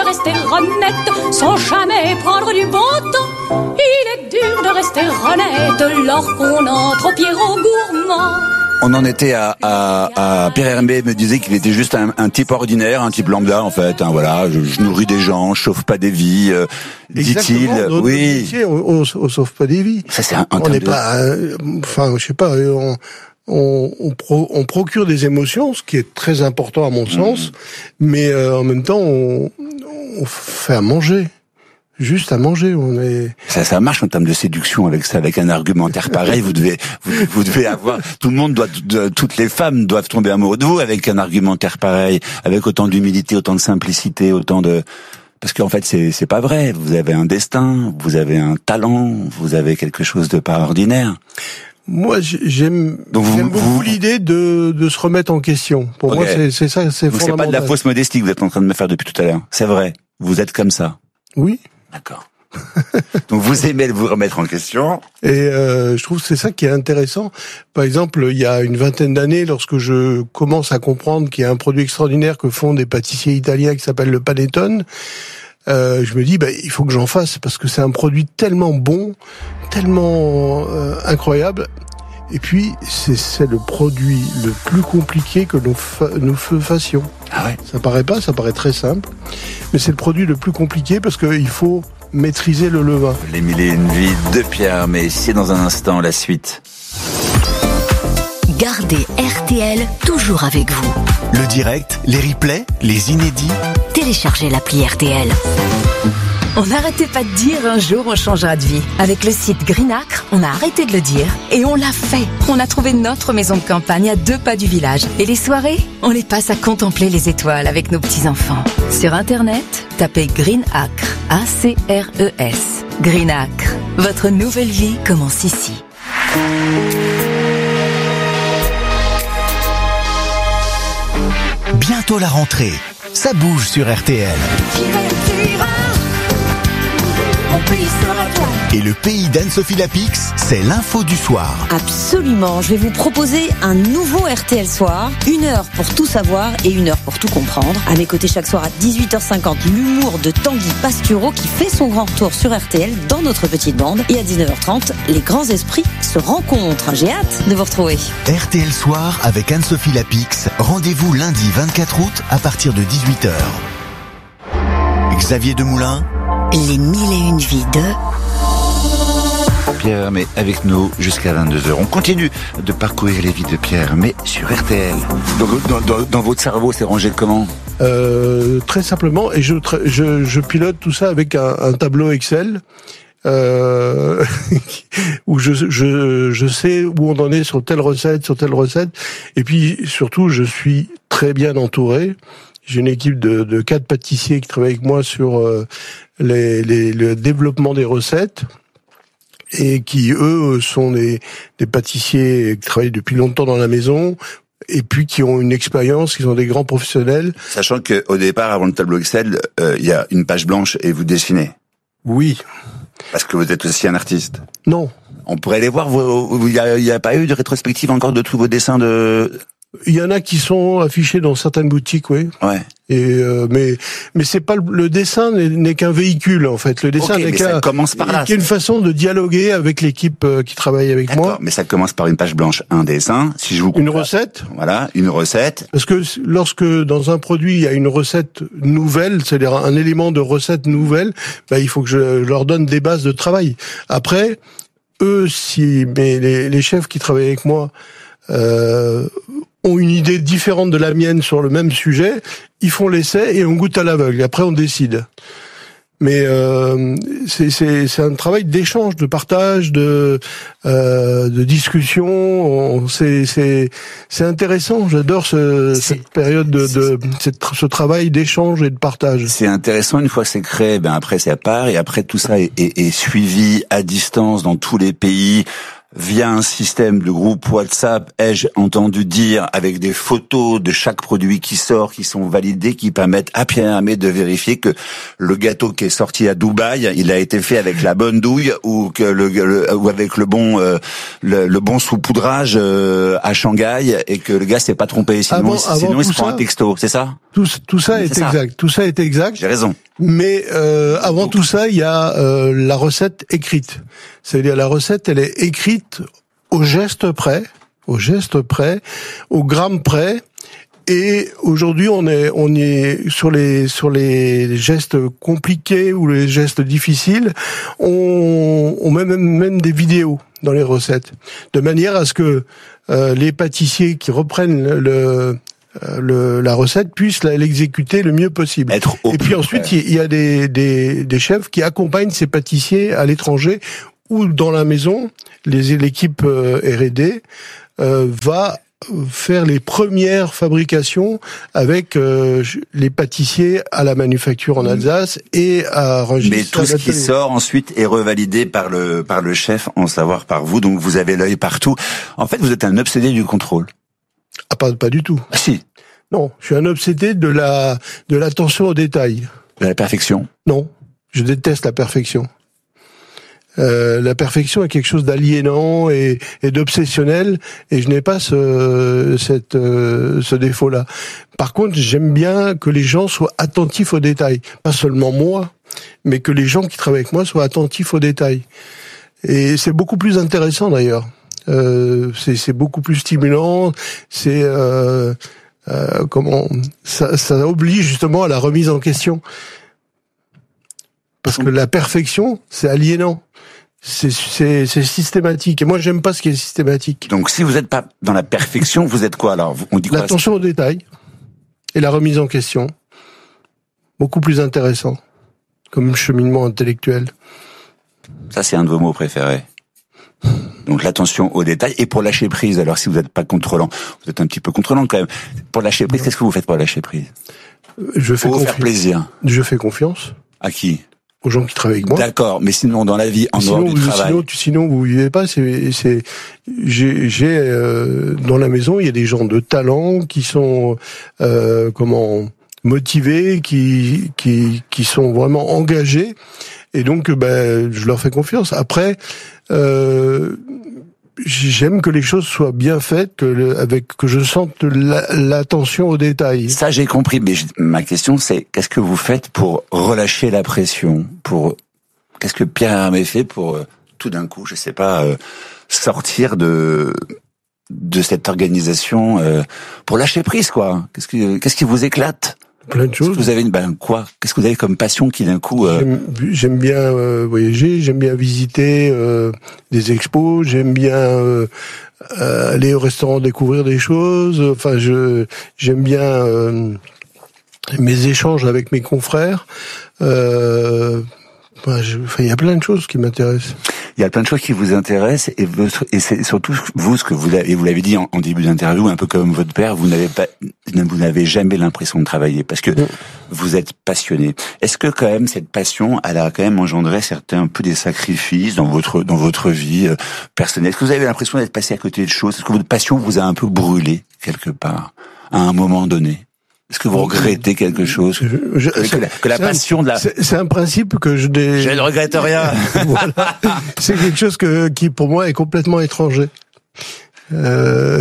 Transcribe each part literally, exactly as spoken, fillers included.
rester honnête sans jamais prendre du bon temps. Il est dur de rester honnête lorsqu'on entre au Pierrot gourmand. On en était à, à, à Pierre Hermé me disait qu'il était juste un, un type ordinaire, un type lambda en fait. Hein, voilà, je, je nourris des gens, je sauve pas des vies, euh, dit-il. Notre oui. métier, on, on, on sauve pas des vies. Ça c'est un. un on n'est de... pas, euh, enfin, je sais pas. On, on, on, pro, on procure des émotions, ce qui est très important à mon mmh. sens, mais euh, en même temps, on, on fait à manger. Juste à manger, on est. Ça, ça marche en termes de séduction avec ça, avec un argumentaire pareil. Vous devez, vous, vous devez avoir. Tout le monde doit, de, toutes les femmes doivent tomber amoureux de vous avec un argumentaire pareil, avec autant d'humilité, autant de simplicité, autant de. Parce qu'en fait, c'est, c'est pas vrai. Vous avez un destin, vous avez un talent, vous avez quelque chose de pas ordinaire. Moi, j'aime, Donc vous, j'aime beaucoup vous... l'idée de, de se remettre en question. Pour okay. moi, c'est, c'est ça, c'est Donc fondamental. C'est pas de la fausse modestie que vous êtes en train de me faire depuis tout à l'heure. C'est vrai. Vous êtes comme ça. Oui. D'accord. Donc vous aimez vous remettre en question. Et euh, je trouve que c'est ça qui est intéressant. Par exemple, il y a une vingtaine d'années, lorsque je commence à comprendre qu'il y a un produit extraordinaire que font des pâtissiers italiens qui s'appelle le panettone, euh, je me dis bah, il faut que j'en fasse parce que c'est un produit tellement bon, tellement euh, incroyable. Et puis, c'est, c'est le produit le plus compliqué que nous, fa- nous fassions. Ah ouais. Ça paraît pas, ça paraît très simple. Mais c'est le produit le plus compliqué parce qu'il faut maîtriser le levain. Les mille et une vies de Pierre, mais c'est dans un instant la suite. Gardez R T L toujours avec vous. Le direct, les replays, les inédits. Téléchargez l'appli R T L. On n'arrêtait pas de dire un jour on changera de vie. Avec le site Greenacre, on a arrêté de le dire et on l'a fait. On a trouvé notre maison de campagne à deux pas du village. Et les soirées, on les passe à contempler les étoiles avec nos petits-enfants. Sur Internet, tapez Greenacre, A C R E S. Greenacre, votre nouvelle vie commence ici. Bientôt la rentrée. Ça bouge sur R T L. Et le pays d'Anne-Sophie Lapix, c'est l'info du soir. Absolument, je vais vous proposer un nouveau R T L Soir. Une heure pour tout savoir et une heure pour tout comprendre. À mes côtés chaque soir à dix-huit heures cinquante, l'humour de Tanguy Pastureau qui fait son grand retour sur R T L dans notre petite bande. Et à dix-neuf heures trente, les grands esprits se rencontrent. J'ai hâte de vous retrouver. R T L Soir avec Anne-Sophie Lapix. Rendez-vous lundi vingt-quatre août à partir de dix-huit heures. Xavier Demoulin. Les mille et une vies de... Pierre Hermé avec nous jusqu'à vingt-deux heures. On continue de parcourir les vies de Pierre Hermé sur R T L. Donc, dans, dans, dans votre cerveau, c'est rangé comment ? euh, Très simplement, et je, je, je pilote tout ça avec un, un tableau Excel euh, où je, je, je sais où on en est sur telle recette, sur telle recette. Et puis, surtout, je suis très bien entouré. J'ai une équipe de, de quatre pâtissiers qui travaillent avec moi sur euh, les, les, le développement des recettes et qui, eux, sont des, des pâtissiers qui travaillent depuis longtemps dans la maison et puis qui ont une expérience, qui sont des grands professionnels. Sachant qu'au départ, avant le tableau Excel, il euh, y a une page blanche et vous dessinez. Oui. Parce que vous êtes aussi un artiste. Non. On pourrait les voir, il n'y a, y a pas eu de rétrospective encore de tous vos dessins de... Il y en a qui sont affichés dans certaines boutiques, oui. Ouais. Et euh, mais mais c'est pas le, le dessin n'est, n'est qu'un véhicule en fait. Le dessin okay, n'est mais qu'un, ça commence par là. qu'une façon de dialoguer avec l'équipe euh, qui travaille avec D'accord, moi. Mais ça commence par une page blanche, un dessin. Si je vous une recette. Voilà, une recette. Parce que lorsque dans un produit il y a une recette nouvelle, c'est-à-dire un élément de recette nouvelle, bah il faut que je leur donne des bases de travail. Après, eux, si mais les, les chefs qui travaillent avec moi. Euh, ont une idée différente de la mienne sur le même sujet, ils font l'essai et on goûte à l'aveugle. Après, on décide. Mais euh, c'est, c'est, c'est un travail d'échange, de partage, de, euh, de discussion. On, c'est, c'est, c'est intéressant. J'adore ce, cette période de, de cette, ce travail d'échange et de partage. C'est intéressant. Une fois que c'est créé, ben après ça part et après tout ça est, est, est suivi à distance dans tous les pays. Via un système de groupe WhatsApp, ai-je entendu dire, avec des photos de chaque produit qui sort, qui sont validées, qui permettent à Pierre Hermé de vérifier que le gâteau qui est sorti à Dubaï, il a été fait avec la bonne douille ou que le, le ou avec le bon euh, le, le bon saupoudrage euh, à Shanghai et que le gars s'est pas trompé. Sinon, avant, sinon avant il se prend ça, un texto, c'est ça ? Tout, tout ça est, c'est ça. exact. Tout ça est exact. J'ai raison. Mais euh, avant tout ça, il y a euh, la recette écrite. C'est-à-dire la recette, elle est écrite au geste près, au geste près, au gramme près. Et aujourd'hui, on est on est sur les sur les gestes compliqués ou les gestes difficiles. On, on met même même des vidéos dans les recettes, de manière à ce que euh, les pâtissiers qui reprennent le Le, la recette puisse l'exécuter le mieux possible. Être au Et puis ensuite, il y a des, des, des chefs qui accompagnent ces pâtissiers à l'étranger ou dans la maison. Les, l'équipe euh, R et D euh, va faire les premières fabrications avec euh, les pâtissiers à la manufacture en Alsace et à Rungis. Mais tout ce qui sort ensuite est revalidé par le par le chef, en savoir par vous. Donc vous avez l'œil partout. En fait, vous êtes un obsédé du contrôle. Ah, pas, pas du tout. Ah si. Non, je suis un obsédé de la de l'attention aux détails. De la perfection. Non, je déteste la perfection. Euh, la perfection est quelque chose d'aliénant et, et d'obsessionnel, et je n'ai pas ce cette euh, ce défaut-là. Par contre, j'aime bien que les gens soient attentifs aux détails, pas seulement moi, mais que les gens qui travaillent avec moi soient attentifs aux détails. Et c'est beaucoup plus intéressant d'ailleurs. Euh, c'est, c'est beaucoup plus stimulant. C'est euh, euh, comment ça, ça oblige justement à la remise en question, parce que la perfection, c'est aliénant. C'est, c'est, c'est systématique. Et moi, j'aime pas ce qui est systématique. Donc, si vous n'êtes pas dans la perfection, vous êtes quoi alors? On dit quoi? L'attention aux détails et la remise en question. Beaucoup plus intéressant comme cheminement intellectuel. Ça, c'est un de vos mots préférés. Donc l'attention aux détails. Et pour lâcher prise, alors si vous n'êtes pas contrôlant, vous êtes un petit peu contrôlant quand même. Pour lâcher prise, qu'est-ce que vous faites pour lâcher prise? Je fais pour vous confi- faire plaisir. Je fais confiance. À qui? Aux gens qui travaillent avec moi. D'accord, mais sinon dans la vie, en sinon, dehors du vous, travail. Sinon, tu, sinon vous vivez pas. C'est, c'est, j'ai, j'ai euh, dans la maison, il y a des gens de talent qui sont euh, comment motivés, qui qui qui sont vraiment engagés. Et donc, ben, je leur fais confiance. Après, euh, j'aime que les choses soient bien faites, que, le, avec, que je sente la, l'attention aux détails. Ça, j'ai compris. Mais je, ma question, c'est qu'est-ce que vous faites pour relâcher la pression? Pour qu'est-ce que Pierre Hermé fait pour euh, tout d'un coup, je sais pas, euh, sortir de de cette organisation euh, pour lâcher prise, quoi? Qu'est-ce que qu'est-ce qui vous éclate? Plein de choses. Vous avez une ben quoi? Qu'est-ce que vous avez comme passion qui d'un coup euh... j'aime, j'aime bien euh, voyager, j'aime bien visiter euh, des expos, j'aime bien euh, euh, aller au restaurant découvrir des choses. Enfin, je j'aime bien euh, mes échanges avec mes confrères. Euh, enfin, je, enfin, il y a plein de choses qui m'intéressent. Il y a plein de choses qui vous intéressent et, votre, et c'est surtout vous ce que vous avez, et vous l'avez dit en, en début d'interview, un peu comme votre père, vous n'avez pas, vous n'avez jamais l'impression de travailler parce que vous êtes passionné. Est-ce que quand même cette passion, elle a quand même engendré certains un peu des sacrifices dans votre dans votre vie euh, personnelle? Est-ce que vous avez l'impression d'être passé à côté de choses? Est-ce que votre passion vous a un peu brûlé quelque part à un moment donné? Est-ce que vous regrettez quelque chose? Je, je, que, la, que la passion un, de la... C'est, c'est un principe que je... Dé... Je ne regrette rien. Voilà. C'est quelque chose que, qui, pour moi, est complètement étranger. Euh...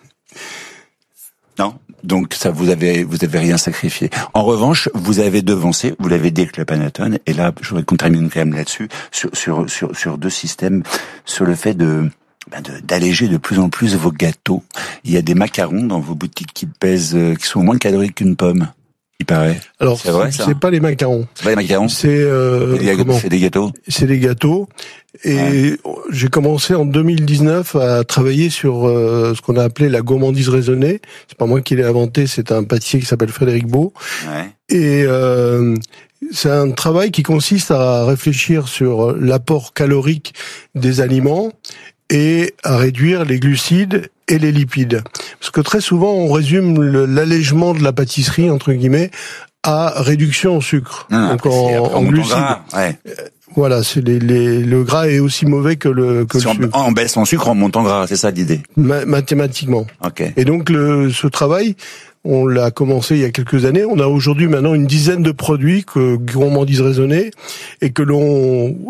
Non, donc ça, vous avez vous avez rien sacrifié. En revanche, vous avez devancé, vous l'avez dit avec le Panettone, et là, je voudrais qu'on termine quand même là-dessus, sur, sur, sur, sur deux systèmes, sur le fait de... Ben de, d'alléger de plus en plus vos gâteaux. Il y a des macarons dans vos boutiques qui pèsent, qui sont moins caloriques qu'une pomme, il paraît. Alors, c'est, vrai, c'est, ça c'est pas les macarons. C'est pas les macarons. C'est, euh, c'est, des, comment c'est des gâteaux. C'est des gâteaux. Et ouais. J'ai commencé en deux mille dix-neuf à travailler sur euh, ce qu'on a appelé la gourmandise raisonnée. C'est pas moi qui l'ai inventé, c'est un pâtissier qui s'appelle Frédéric Beau. Ouais. Et euh, c'est un travail qui consiste à réfléchir sur l'apport calorique des aliments et à réduire les glucides et les lipides. Parce que très souvent, on résume le, l'allègement de la pâtisserie, entre guillemets, à réduction en sucre. Ah, donc en, en glucides. Gras, ouais. Voilà, c'est les, les, le gras est aussi mauvais que le, que si le on, sucre. On baisse en sucre, on monte en gras, c'est ça l'idée. Ma- mathématiquement. Okay. Et donc, le, ce travail, on l'a commencé il y a quelques années. On a aujourd'hui maintenant une dizaine de produits que gourmandise raisonnée et que l'on...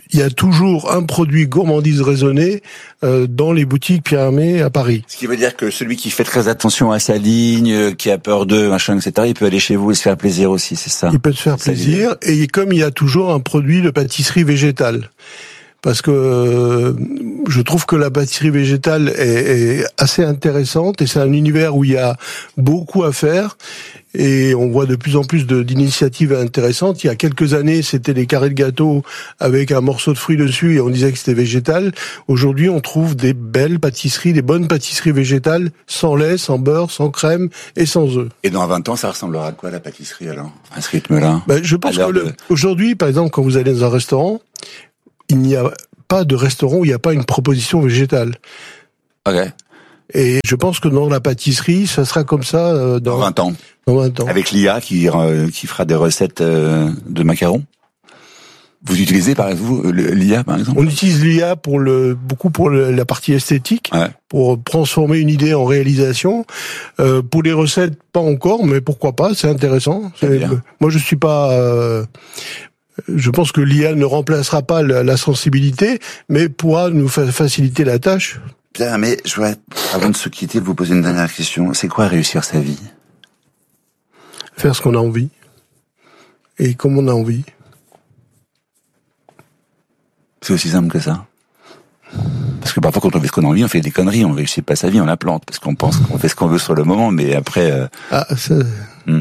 il y a toujours un produit gourmandise raisonnée euh, dans les boutiques Pierre Hermé à Paris. Ce qui veut dire que celui qui fait très attention à sa ligne, qui a peur d'eux, machin, et cetera, il peut aller chez vous et se faire plaisir aussi, c'est ça? Il peut se faire plaisir, et comme il y a toujours un produit de pâtisserie végétale. Parce que euh, je trouve que la pâtisserie végétale est, est assez intéressante, et c'est un univers où il y a beaucoup à faire, et on voit de plus en plus de, d'initiatives intéressantes. Il y a quelques années, c'était les carrés de gâteau avec un morceau de fruit dessus, et on disait que c'était végétal. Aujourd'hui, on trouve des belles pâtisseries, des bonnes pâtisseries végétales, sans lait, sans beurre, sans crème et sans œufs. Et dans vingt ans, ça ressemblera à quoi la pâtisserie alors, à ce rythme-là? Ben, je pense que le, de... aujourd'hui, par exemple, quand vous allez dans un restaurant, il n'y a pas de restaurant où il n'y a pas une proposition végétale. Ok. Et je pense que dans la pâtisserie, ça sera comme ça euh, dans, dans vingt ans. Dans vingt ans. Avec l'I A qui euh, qui fera des recettes euh, de macarons. Vous utilisez par exemple l'I A par exemple? On utilise l'I A pour le beaucoup pour le, la partie esthétique, ouais. Pour transformer une idée en réalisation. Euh, pour les recettes, pas encore, mais pourquoi pas? C'est intéressant. C'est, moi, je suis pas. Euh, Je pense que l'I A ne remplacera pas la sensibilité, mais pourra nous faciliter la tâche. Bien, mais je voudrais, avant de se quitter, vous poser une dernière question. C'est quoi réussir sa vie? Faire ce qu'on a envie. Et comme on a envie. C'est aussi simple que ça. Parce que parfois, quand on fait ce qu'on a envie, on fait des conneries, on réussit pas sa vie, on la plante. Parce qu'on pense qu'on fait ce qu'on veut sur le moment, mais après... Euh... Ah, ça... Hmm.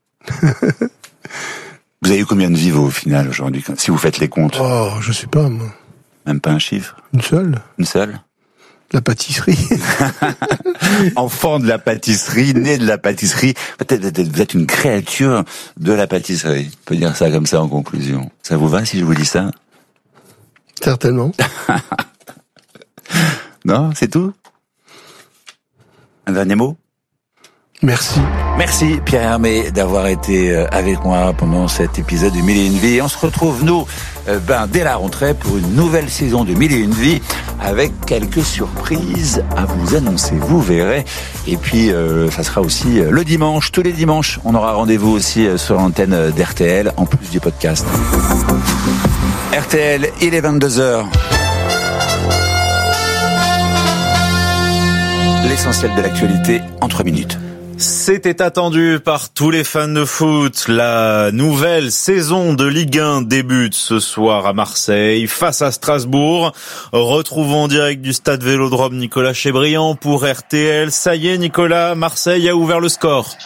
Vous avez eu combien de vies, vous, au final, aujourd'hui, si vous faites les comptes? Oh, je sais pas, moi. Même pas un chiffre? Une seule. Une seule? La pâtisserie. Enfant de la pâtisserie, né de la pâtisserie. Peut-être vous êtes une créature de la pâtisserie. On peut dire ça comme ça en conclusion. Ça vous va si je vous dis ça? Certainement. Non, c'est tout? Un dernier mot? Merci. Merci Pierre Hermé d'avoir été avec moi pendant cet épisode de Mille et une vies. On se retrouve, nous, ben, dès la rentrée pour une nouvelle saison de Mille et une vies avec quelques surprises à vous annoncer, vous verrez. Et puis, euh, ça sera aussi le dimanche, tous les dimanches. On aura rendez-vous aussi sur l'antenne d'R T L, en plus du podcast. R T L, il est vingt-deux heures. L'essentiel de l'actualité en trois minutes. C'était attendu par tous les fans de foot. La nouvelle saison de Ligue un débute ce soir à Marseille face à Strasbourg. Retrouvons en direct du stade Vélodrome Nicolas Chebriand pour R T L. Ça y est Nicolas, Marseille a ouvert le score.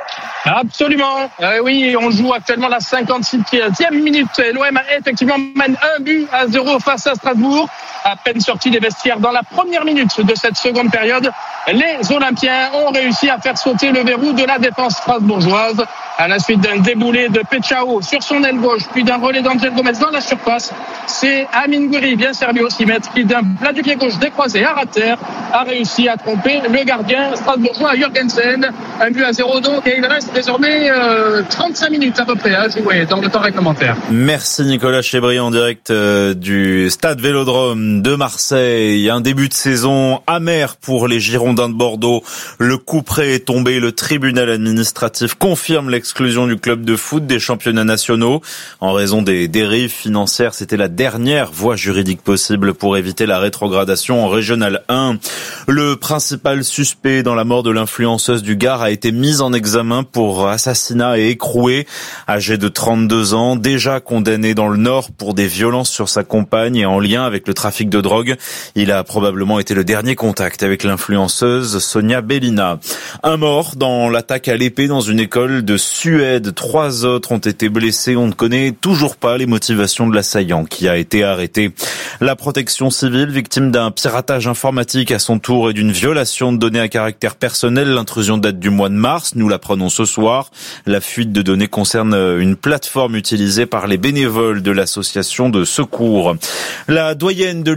Absolument. Euh, oui, on joue actuellement la cinquante-sixième minute. L'O M effectivement mène un but à zéro face à Strasbourg. À peine sorti des vestiaires dans la première minute de cette seconde période, les Olympiens ont réussi à faire sauter le verrou de la défense strasbourgeoise à la suite d'un déboulé de Pechao sur son aile gauche, puis d'un relais d'Angel Gomez dans la surface. C'est Amin Gouiri, bien servi au six mètres, qui d'un plat du pied gauche décroisé à ras terre a réussi à tromper le gardien strasbourgeois Jürgensen. Un but à zéro donc, et il reste désormais euh, trente-cinq minutes à peu près à jouer dans le temps réglementaire. Merci Nicolas Chebriand en direct euh, du stade Vélodrome de Marseille. Un début de saison amer pour les Girondins de Bordeaux. Le coup près est tombé. Le tribunal administratif confirme l'exclusion du club de foot des championnats nationaux. En raison des dérives financières, c'était la dernière voie juridique possible pour éviter la rétrogradation en Régional un. Le principal suspect dans la mort de l'influenceuse du Gard a été mis en examen pour assassinat et écroué. Âgé de trente-deux ans, déjà condamné dans le Nord pour des violences sur sa compagne et en lien avec le trafic de drogue. Il a probablement été le dernier contact avec l'influenceuse Sonia Bellina. Un mort dans l'attaque à l'épée dans une école de Suède. Trois autres ont été blessés. On ne connaît toujours pas les motivations de l'assaillant qui a été arrêté. La protection civile, victime d'un piratage informatique à son tour et d'une violation de données à caractère personnel. L'intrusion date du mois de mars. Nous l'apprenons ce soir. La fuite de données concerne une plateforme utilisée par les bénévoles de l'association de secours. La doyenne de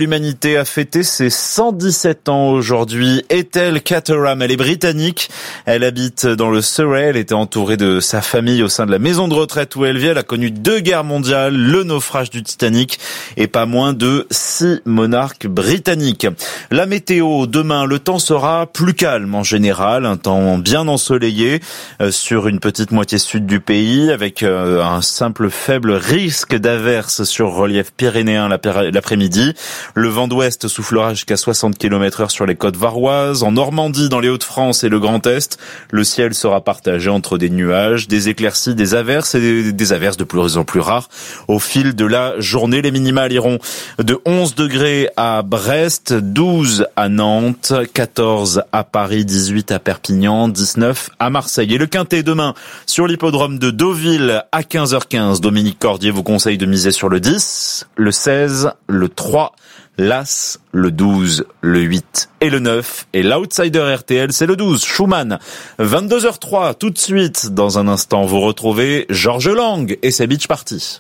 l'humanité a fêté ses cent dix-sept ans aujourd'hui. Ethel Caterham, elle est britannique. Elle habite dans le Surrey. Elle était entourée de sa famille au sein de la maison de retraite où elle vit. Elle a connu deux guerres mondiales, le naufrage du Titanic et pas moins de six monarques britanniques. La météo, demain, le temps sera plus calme en général. Un temps bien ensoleillé euh, sur une petite moitié sud du pays avec euh, un simple faible risque d'averse sur relief pyrénéen l'après-midi. Le vent d'ouest soufflera jusqu'à soixante kilomètres heure sur les côtes varoises. En Normandie, dans les Hauts-de-France et le Grand Est, le ciel sera partagé entre des nuages, des éclaircies, des averses et des averses de plus en plus rares au fil de la journée. Les minimales iront de onze degrés à Brest, douze à Nantes, quatorze à Paris, dix-huit à Perpignan, dix-neuf à Marseille. Et le quintet demain sur l'hippodrome de Deauville à quinze heures quinze. Dominique Cordier vous conseille de miser sur le dix, le seize, le trois, l'As, le douze, le huit et le neuf. Et l'outsider R T L, c'est le douze, Schumann. vingt-deux heures trois, tout de suite, dans un instant, vous retrouvez Georges Lang et ses Beach Party.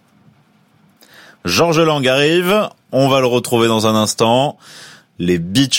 Georges Lang arrive, on va le retrouver dans un instant. Les Beach